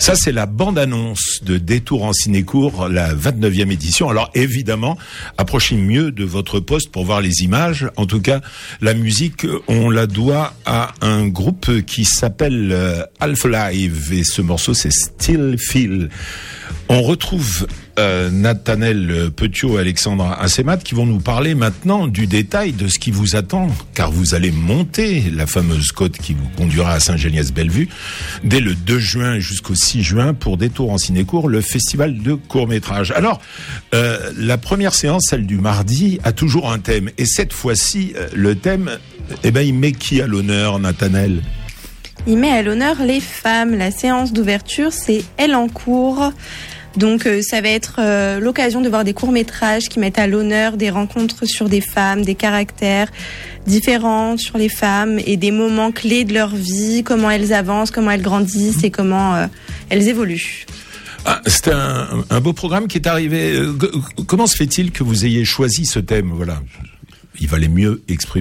Ça, c'est la bande-annonce de Détour en ciné-court, la 29e édition. Alors, évidemment, approchez mieux de votre poste pour voir les images. En tout cas, la musique, on la doit à un groupe qui s'appelle Half Live. Et ce morceau, c'est Still Feel. On retrouve Nathanaël Petiot et Alexandra Assemat qui vont nous parler maintenant du détail de ce qui vous attend, car vous allez monter la fameuse côte qui vous conduira à Saint-Géniès-Bellevue dès le 2 juin jusqu'au 6 juin pour Détour en ciné-court, le festival de court-métrage. Alors, la première séance, celle du mardi, a toujours un thème. Et cette fois-ci, le thème, il met qui à l'honneur, Nathanaël ? Il met à l'honneur les femmes. La séance d'ouverture, c'est Elle en cours. Donc ça va être l'occasion de voir des courts-métrages qui mettent à l'honneur des rencontres sur des femmes, des caractères différents sur les femmes et des moments clés de leur vie, comment elles avancent, comment elles grandissent et comment elles évoluent. Ah, c'est un beau programme qui est arrivé. Comment se fait-il que vous ayez choisi ce thème ? Voilà. Il valait mieux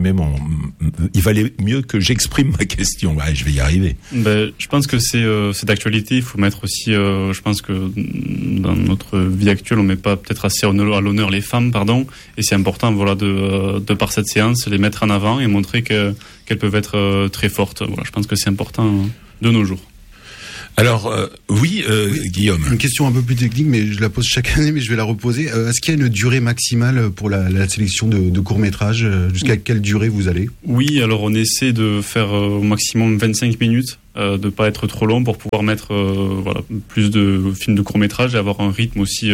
que j'exprime ma question. Ouais, je vais y arriver. Je pense que c'est d'actualité. Il faut mettre aussi, je pense que dans notre vie actuelle, on met pas peut-être assez à l'honneur les femmes, et c'est important, voilà, de par cette séance, les mettre en avant et montrer qu'elles peuvent être très fortes. Voilà, je pense que c'est important de nos jours. Alors, oui, Guillaume. Une question un peu plus technique, mais je la pose chaque année, mais je vais la reposer. Est-ce qu'il y a une durée maximale pour la sélection de courts-métrages ? Jusqu'à quelle durée vous allez ? Oui, alors on essaie de faire au maximum 25 minutes, de pas être trop long pour pouvoir mettre plus de films de courts-métrages et avoir un rythme aussi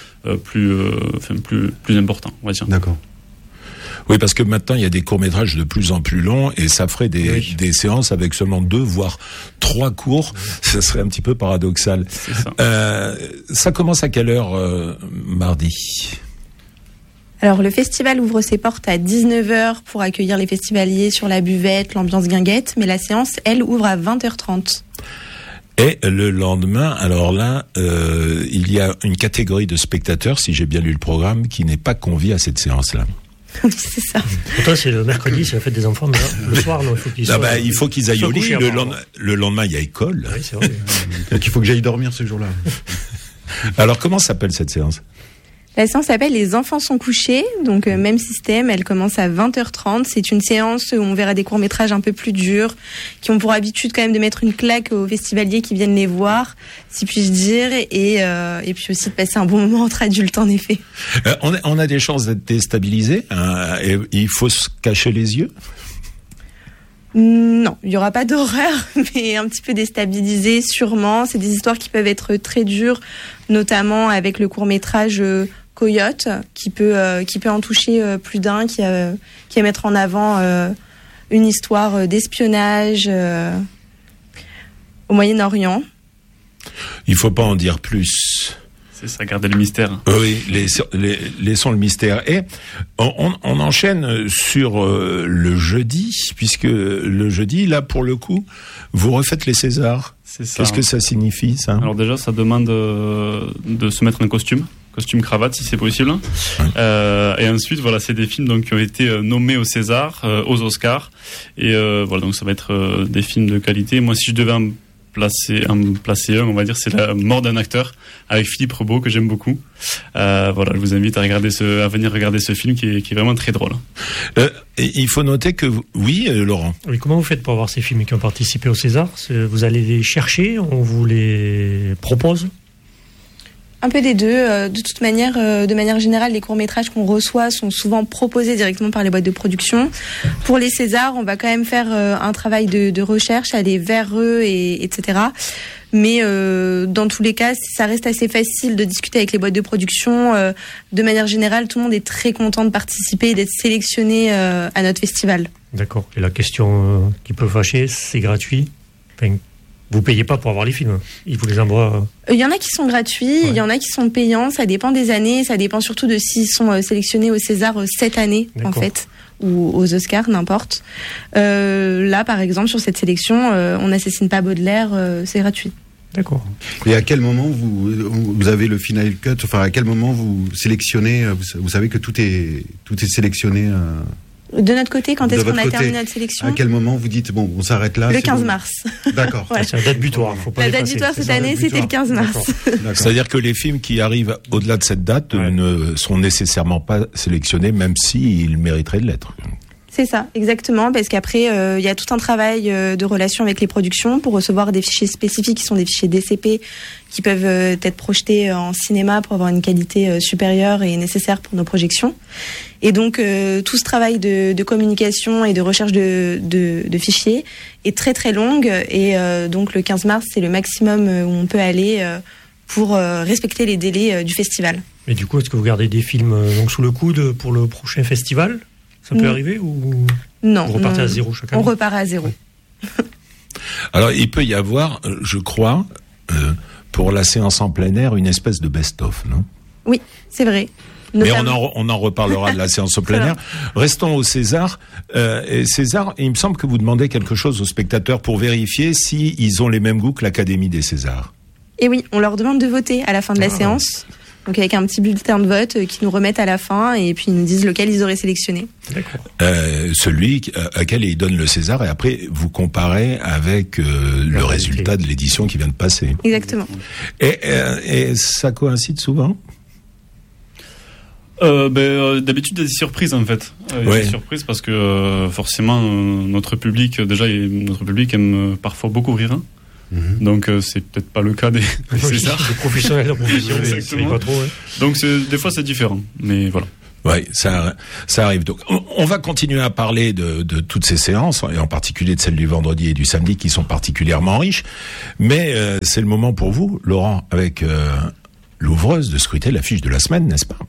plus important, on va dire. D'accord. Oui, parce que maintenant, il y a des courts-métrages de plus en plus longs et ça ferait des séances avec seulement 2, voire 3 cours. Ça serait un petit peu paradoxal. C'est ça. Ça commence à quelle heure mardi ? Alors, le festival ouvre ses portes à 19h pour accueillir les festivaliers sur la buvette, l'ambiance guinguette, mais la séance, elle, ouvre à 20h30. Et le lendemain, alors là, il y a une catégorie de spectateurs, si j'ai bien lu le programme, qui n'est pas conviée à cette séance-là. Oui, c'est ça. Pourtant, c'est le mercredi, c'est la fête des enfants. Le soir, non, il faut qu'ils aillent au lit. Le lendemain, il y a école. Oui, c'est vrai. Donc, il faut que j'aille dormir ce jour-là. Alors, comment s'appelle cette séance ? La séance s'appelle Les enfants sont couchés, donc même système, elle commence à 20h30. C'est une séance où on verra des courts-métrages un peu plus durs, qui ont pour habitude quand même de mettre une claque aux festivaliers qui viennent les voir, si puis-je dire, et puis aussi de passer un bon moment entre adultes, en effet. On a des chances d'être déstabilisés, et il faut se cacher les yeux ? Non, il n'y aura pas d'horreur, mais un petit peu déstabilisé, sûrement. C'est des histoires qui peuvent être très dures, notamment avec le court-métrage Coyote, qui peut en toucher plus d'un, qui va mettre en avant une histoire d'espionnage au Moyen-Orient. Il ne faut pas en dire plus. C'est ça, garder le mystère. Oui, laissons le mystère. Et on enchaîne sur le jeudi, puisque le jeudi, là, pour le coup, vous refaites les Césars. C'est ça. Qu'est-ce que ça signifie, ça ? Alors déjà, ça demande de se mettre un costume cravate si c'est possible. Ouais. Et ensuite, voilà, c'est des films donc qui ont été nommés aux Césars, aux Oscars. Et voilà, donc ça va être des films de qualité. Moi, si je devais en placer un, on va dire, c'est La mort d'un acteur avec Philippe Rebaud que j'aime beaucoup. Voilà, je vous invite à venir regarder ce film qui est vraiment très drôle. Et il faut noter que oui, Laurent. Oui, comment vous faites pour avoir ces films qui ont participé au César ? Vous allez les chercher, on vous les propose ? Un peu des deux. De toute manière, de manière générale, les courts-métrages qu'on reçoit sont souvent proposés directement par les boîtes de production. Pour les Césars, on va quand même faire un travail de recherche, aller vers eux, etc. Mais dans tous les cas, ça reste assez facile de discuter avec les boîtes de production. De manière générale, tout le monde est très content de participer et d'être sélectionné à notre festival. D'accord. Et la question qui peut fâcher, c'est gratuit ? Vous payez pas pour avoir les films, ils vous les envoient. Il y en a qui sont gratuits, il y en a qui sont payants, ça dépend des années, ça dépend surtout de s'ils sont sélectionnés au César cette année, en fait, ou aux Oscars, n'importe. Là, par exemple, sur cette sélection, on n'assassine pas Baudelaire, c'est gratuit. D'accord. Et à quel moment vous avez le final cut ? Enfin, à quel moment vous sélectionnez ? Vous savez que tout est sélectionné De notre côté, quand De est-ce qu'on votre a côté, terminé notre sélection? À quel moment vous dites, bon, on s'arrête là? Le c'est 15 bon. mars. D'accord. Ouais. C'est la date butoir, faut pas La date dépasser. butoir C'est cette ça, année, date c'était le butoir. 15 mars. D'accord. C'est-à-dire que les films qui arrivent au-delà de cette date Ouais. ne sont nécessairement pas sélectionnés, même s'ils mériteraient de l'être. C'est ça, exactement, parce qu'après, il y a tout un travail de relation avec les productions pour recevoir des fichiers spécifiques qui sont des fichiers DCP qui peuvent être projetés en cinéma pour avoir une qualité supérieure et nécessaire pour nos projections. Et donc, tout ce travail de communication et de recherche de fichiers est très très longue. Et donc, le 15 mars, c'est le maximum où on peut aller pour respecter les délais du festival. Mais du coup, est-ce que vous gardez des films donc sous le coude pour le prochain festival? Ça peut arriver ou Non. vous repartez non, à zéro chacun? On repart à zéro. Alors, il peut y avoir, je crois, pour la séance en plein air, une espèce de best-of, non? Oui, c'est vrai. Mais Notamment- on en reparlera de la séance au plein air. Restons au César. Et César, il me semble que vous demandez quelque chose aux spectateurs pour vérifier si ils ont les mêmes goûts que l'Académie des Césars. Et oui, on leur demande de voter à la fin de la séance. Donc avec un petit bulletin de vote qui nous remettent à la fin et puis ils nous disent lequel ils auraient sélectionné. D'accord. Celui à quel ils donnent le César, et après vous comparez avec le résultat de l'édition qui vient de passer. Exactement. Et ça coïncide souvent? D'habitude, il y a des surprises en fait. Il y a Ouais. des surprises parce que forcément, notre public aime parfois beaucoup rire. Donc c'est peut-être pas le cas des Césars. Les professionnels de la profession, Exactement. ça y est pas trop. Hein. Donc des fois c'est différent, mais voilà. Oui, ça arrive. Donc, on va continuer à parler de toutes ces séances, et en particulier de celles du vendredi et du samedi, qui sont particulièrement riches. Mais c'est le moment pour vous, Laurent, avec l'ouvreuse, de scruter l'affiche de la semaine, n'est-ce pas?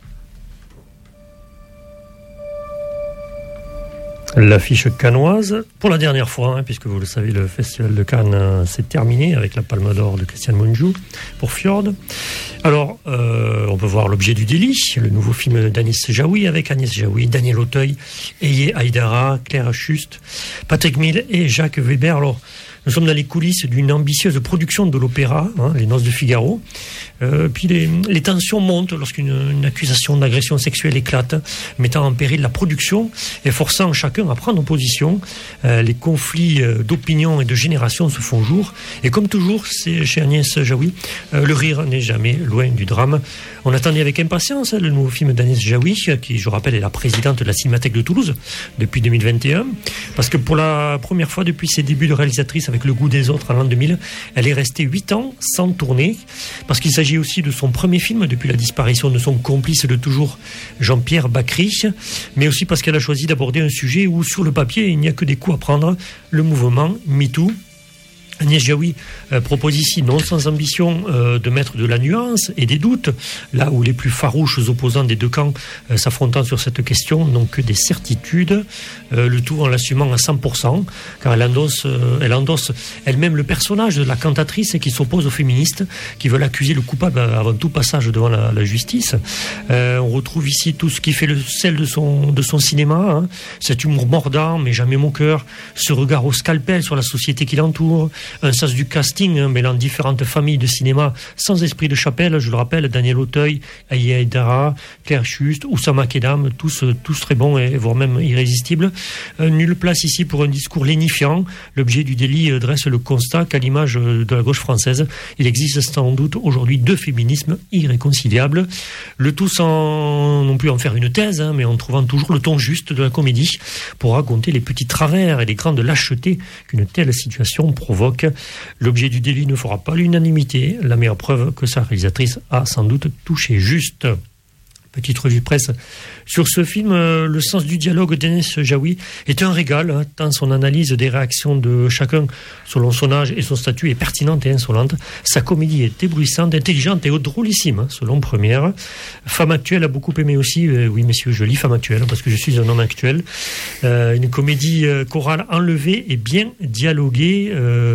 L'affiche cannoise, pour la dernière fois, hein, puisque vous le savez, le Festival de Cannes s'est terminé avec la Palme d'Or de Christian Mungiu pour Fjord. Alors, on peut voir L'Objet du délit, le nouveau film d'Anis Jaoui, avec Agnès Jaoui, Daniel Auteuil, Eye Haïdara, Claire Schust, Patrick Mille et Jacques Weber. Alors, nous sommes dans les coulisses d'une ambitieuse production de l'opéra, hein, Les Noces de Figaro. Puis les tensions montent lorsqu'une accusation d'agression sexuelle éclate, mettant en péril la production et forçant chacun à prendre position. Les conflits d'opinion et de génération se font jour. Et comme toujours, c'est chez Agnès Jaoui, le rire n'est jamais loin du drame. On attendait avec impatience le nouveau film d'Agnès Jaoui, qui, je rappelle, est la présidente de la Cinémathèque de Toulouse depuis 2021. Parce que pour la première fois depuis ses débuts de réalisatrice avec Le Goût des autres en l'an 2000, elle est restée 8 ans sans tourner. Parce qu'il s'agit aussi de son premier film depuis la disparition de son complice de toujours, Jean-Pierre Bacry, mais aussi parce qu'elle a choisi d'aborder un sujet où sur le papier il n'y a que des coups à prendre, le mouvement MeToo. Agnès Jaoui propose ici, non sans ambition, de mettre de la nuance et des doutes, là où les plus farouches opposants des deux camps s'affrontant sur cette question n'ont que des certitudes, le tout en l'assumant à 100%, car elle endosse elle-même le personnage de la cantatrice qui s'oppose aux féministes, qui veulent accuser le coupable avant tout passage devant la justice. On retrouve ici tout ce qui fait le sel de son cinéma, hein, cet humour mordant mais jamais moqueur, ce regard au scalpel sur la société qui l'entoure, un sens du casting mêlant différentes familles de cinéma sans esprit de chapelle, je le rappelle, Daniel Auteuil, Eye Haïdara, Claire Schust, Oussama Kedam, tous très bons et voire même irrésistibles. Nulle place ici pour un discours lénifiant. L'objet du délit dresse le constat qu'à l'image de la gauche française, il existe sans doute aujourd'hui deux féminismes irréconciliables. Le tout sans non plus en faire une thèse, hein, mais en trouvant toujours le ton juste de la comédie pour raconter les petits travers et les grandes lâchetés qu'une telle situation provoque. L'objet du délit ne fera pas l'unanimité, la meilleure preuve que sa réalisatrice a sans doute touché juste. Petite revue de presse sur ce film. Le sens du dialogue d'Agnès Jaoui est un régal, hein, tant son analyse des réactions de chacun selon son âge et son statut est pertinente et insolente. Sa comédie est éblouissante, intelligente et drôlissime, hein, selon Première. Femme actuelle a beaucoup aimé aussi, oui messieurs, je lis Femme actuelle parce que je suis un homme actuel. Une comédie chorale enlevée et bien dialoguée.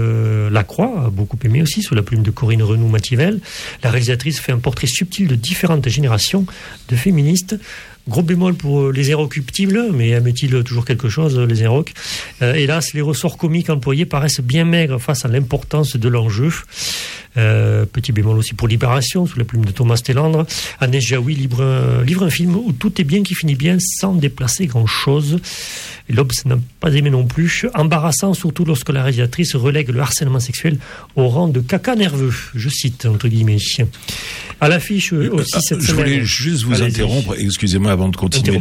La Croix a beaucoup aimé aussi, sous la plume de Corinne Renou-Mativelle. La réalisatrice fait un portrait subtil de différentes générations de féministes. Gros bémol pour les Inrecuptibles, mais aiment-ils toujours quelque chose, les Inrocs? Hélas, les ressorts comiques employés paraissent bien maigres face à l'importance de l'enjeu. Petit bémol aussi pour Libération, sous la plume de Thomas Télendre. Agnès Jaoui livre un film où tout est bien qui finit bien sans déplacer grand-chose. Et l'Obs n'a pas aimé non plus. Embarrassant, surtout lorsque la réalisatrice relègue le harcèlement sexuel au rang de caca nerveux. Je cite, entre guillemets. À l'affiche aussi cette semaine... Je voulais juste vous interrompre, excusez-moi, avant de continuer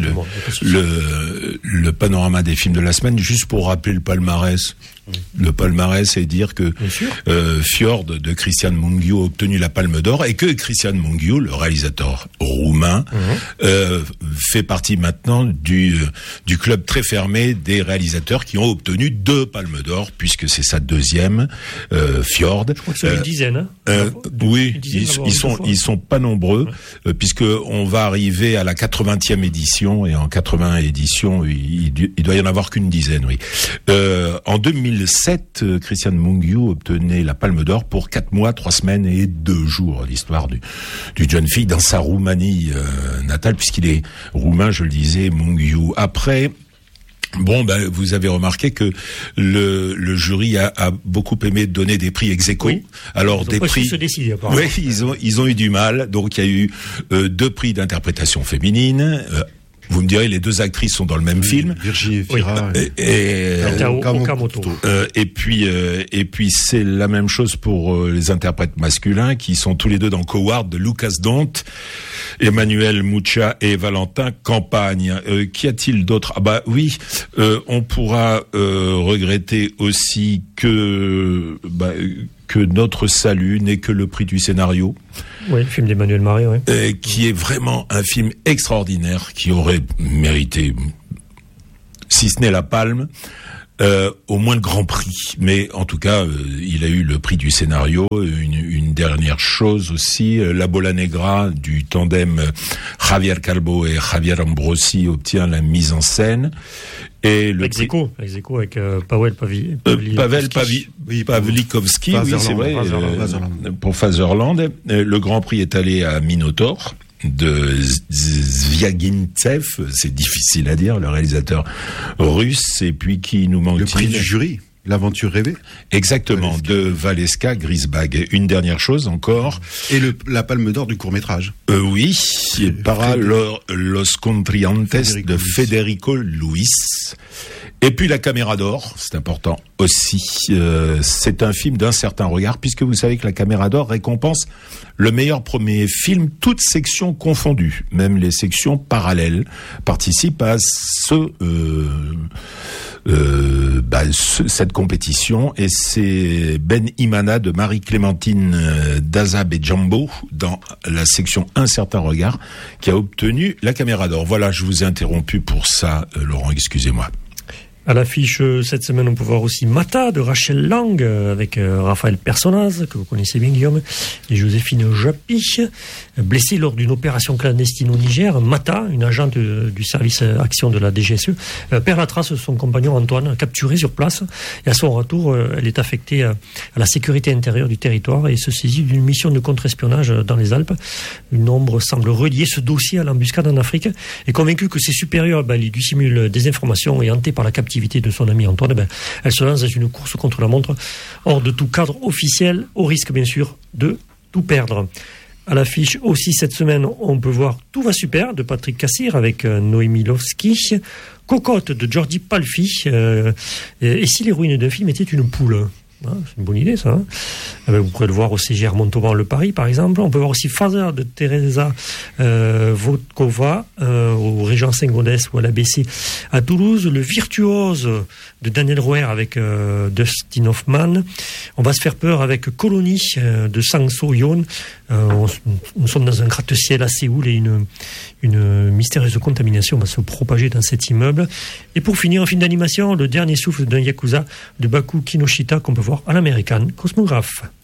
le panorama des films de la semaine, juste pour rappeler le palmarès. Le palmarès, et dire que Fjord de Cristian Mungiu a obtenu la Palme d'Or et que Cristian Mungiu, le réalisateur roumain, fait partie maintenant du club très fermé des réalisateurs qui ont obtenu 2 Palmes d'Or, puisque c'est sa deuxième, Fjord. Je crois que c'est une dizaine. Oui, ils sont pas nombreux, puisque on va arriver à la 80e édition, et en 80 éditions, il doit y en avoir qu'une dizaine, oui. En 2007, Cristian Mungiu obtenait la Palme d'Or pour 4 mois, 3 semaines et 2 jours, l'histoire du jeune fille dans sa Roumanie natale, puisqu'il est roumain, je le disais, Mungiu. Après, vous avez remarqué que le jury a beaucoup aimé donner des prix ex aequo. Oui. Alors des prix. Se décider, oui, ils ont eu du mal. Donc il y a eu 2 prix d'interprétation féminine. Vous me direz, les 2 actrices sont dans le même film. Virginie Fira et Okamoto. Et puis c'est la même chose pour les interprètes masculins qui sont tous les 2 dans Coward de Lucas Dont, Emmanuel Mucha et Valentin Campagne. Qu'y a-t-il d'autre ? On pourra regretter aussi que Notre Salut n'est que le prix du scénario. Oui, le film d'Emmanuel Marais, oui. Qui est vraiment un film extraordinaire, qui aurait mérité, si ce n'est la Palme, au moins le Grand Prix. Mais en tout cas, il a eu le prix du scénario. Une dernière chose aussi, La Bola Negra du tandem Javier Calvo et Javier Ambrosi obtient la mise en scène. Et le ex aequo avec Pavel Pawlikowski, oui, c'est vrai, pour Fatherland. Le Grand Prix est allé à Minotaur de Zviagintsev, c'est difficile à dire, le réalisateur russe. Et puis qui nous manque-t-il ? Le prix du jury, L'aventure rêvée. Exactement, de Valeska Grisbag. Une dernière chose encore. Et la Palme d'Or du court-métrage. Oui, Para Los Contriantes de Federico Luis. Et puis la Caméra d'Or, c'est important aussi. C'est un film d'un certain regard, puisque vous savez que la Caméra d'Or récompense le meilleur premier film, toutes sections confondues. Même les sections parallèles participent à cette compétition, et c'est Ben Imana de Marie-Clémentine Dazab et Jambo dans la section Un certain regard qui a obtenu la Caméra d'Or. Voilà, je vous ai interrompu pour ça, Laurent, excusez-moi. À l'affiche cette semaine, on peut voir aussi Mata de Rachel Lang avec Raphaël Personnaz, que vous connaissez bien, Guillaume, et Joséphine Japy. Blessée lors d'une opération clandestine au Niger, Mata, une agente du service action de la DGSE, perd la trace de son compagnon Antoine, capturé sur place. Et à son retour, elle est affectée à la sécurité intérieure du territoire et se saisit d'une mission de contre-espionnage dans les Alpes. Une ombre semble relier ce dossier à l'embuscade en Afrique, et convaincue que ses supérieurs lui dissimulent des informations et hantée par la captivité de son ami Antoine, elle se lance dans une course contre la montre, hors de tout cadre officiel, au risque bien sûr de tout perdre. À l'affiche aussi cette semaine, on peut voir Tout va super de Patrick Cassir avec Noémie Lovski, Cocotte de Jordi Palfi, et si l'héroïne d'un film était une poule. C'est une bonne idée, ça. Vous pourrez le voir au CGR Montauban Le Paris, par exemple. On peut voir aussi Father de Teresa Vodkova au Régent Saint-Gaudens ou à l'ABC à Toulouse. Le Virtuose de Daniel Roer avec Dustin Hoffman. On va se faire peur avec Colonie de Sang So Yeon. Nous sommes dans un gratte-ciel à Séoul et une mystérieuse contamination va se propager dans cet immeuble. Et pour finir, un film d'animation, Le dernier souffle d'un Yakuza de Baku Kinoshita qu'on peut voir à l'American Cosmographe.